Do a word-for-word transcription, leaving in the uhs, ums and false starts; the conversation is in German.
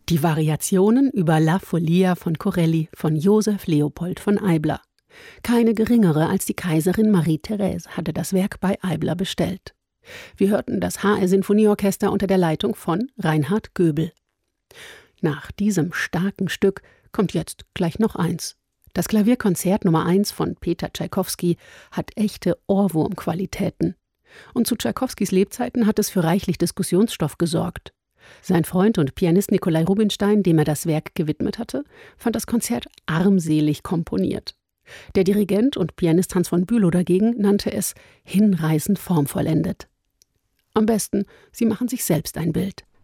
Die Variationen über La Follia von Corelli von Joseph Leopold von Eibler. Keine geringere als die Kaiserin Marie-Therese hatte das Werk bei Eibler bestellt. Wir hörten das H R-Sinfonieorchester unter der Leitung von Reinhard Göbel. Nach diesem starken Stück kommt jetzt gleich noch eins. Das Klavierkonzert Nummer eins von Peter Tschaikowski hat echte Ohrwurmqualitäten. Und zu Tschaikowskis Lebzeiten hat es für reichlich Diskussionsstoff gesorgt. Sein Freund und Pianist Nikolai Rubinstein, dem er das Werk gewidmet hatte, fand das Konzert armselig komponiert. Der Dirigent und Pianist Hans von Bülow dagegen nannte es hinreißend formvollendet. Am besten, Sie machen sich selbst ein Bild.